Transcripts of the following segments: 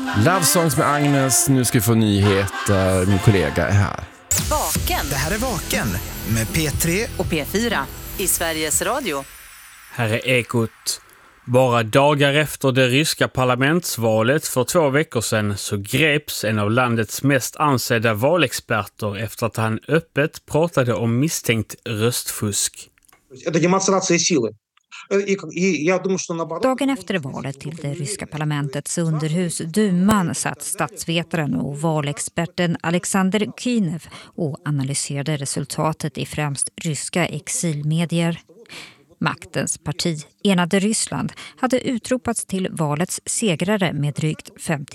Love Songs med Agnes. Nu ska vi få nyheter. Min kollega är här. Vaken. Det här är Vaken med P3 och P4 i Sveriges Radio. Här är Ekot. Bara dagar efter det ryska parlamentsvalet för 2 veckor sedan så greps en av landets mest ansedda valexperter efter att han öppet pratade om misstänkt röstfusk. Dagen efter valet till det ryska parlamentets underhus Duman satt statsvetaren och valexperten Alexander Kynev och analyserade resultatet i främst ryska exilmedier. Maktens parti, Enade Ryssland, hade utropats till valets segrare med drygt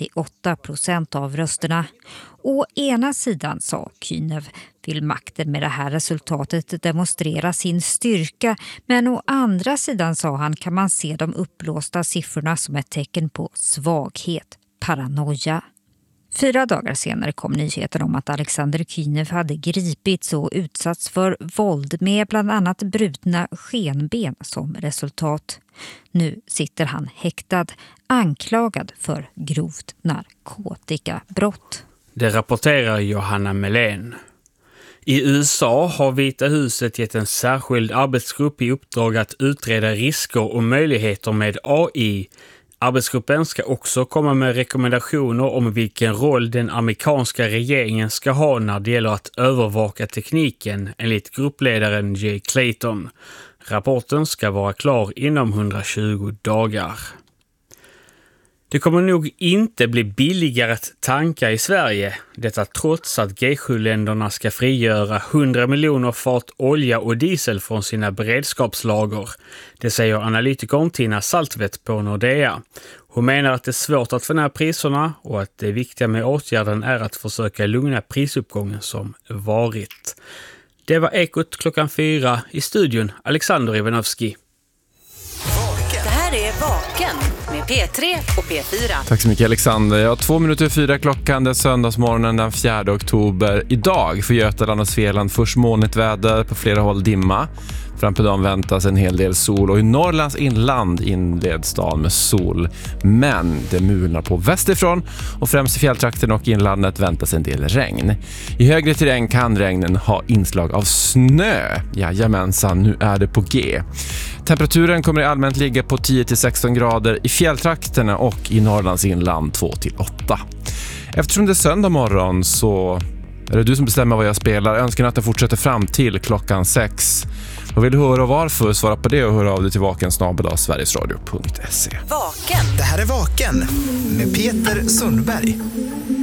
58% av rösterna. Å ena sidan, sa Kynev, vill makten med det här resultatet demonstrera sin styrka, men å andra sidan, sa han, kan man se de uppblåsta siffrorna som ett tecken på svaghet, paranoia. 4 dagar senare kom nyheten om att Alexander Kynev hade gripits och utsatts för våld med bland annat brutna skenben som resultat. Nu sitter han häktad, anklagad för grovt narkotikabrott. Det rapporterar Johanna Melén. I USA har Vita huset gett en särskild arbetsgrupp i uppdrag att utreda risker och möjligheter med AI. Arbetsgruppen ska också komma med rekommendationer om vilken roll den amerikanska regeringen ska ha när det gäller att övervaka tekniken, enligt gruppledaren Jay Clayton. Rapporten ska vara klar inom 120 dagar. Det kommer nog inte bli billigare att tanka i Sverige. Detta trots att G7-länderna ska frigöra 100 miljoner fat olja och diesel från sina beredskapslager. Det säger analytikern Tina Saltvedt på Nordea. Hon menar att det är svårt att få ner priserna och att det viktiga med åtgärden är att försöka lugna prisuppgången som varit. Det var Ekot 4:00 i studion. Alexander Ivanovski. Det här är Vaken med P3 och P4. Tack så mycket Alexander. Ja, 4:02 klockan, den söndagsmorgonen den 4 oktober. Idag för Götaland och Svealand först molnigt väder, på flera håll dimma. Fram på dagen väntas en hel del sol och i Norrlands inland inleds dagen med sol. Men det mulnar på västerifrån och främst i fjälltrakten och inlandet väntas en del regn. I högre terräng kan regnen ha inslag av snö. Jajamensan, nu är det på G. Temperaturen kommer i allmänt ligga på 10-16 grader i fjälltrakterna och i Norrlands inland 2-8. Eftersom det är söndag morgon så är det du som bestämmer vad jag spelar. Önskar att det fortsätter fram till klockan 6. Vad vill du höra och varför? Svara på det och höra av dig till vaken@sverigesradio.se. Vaken. Det här är Vaken med Peter Sundberg.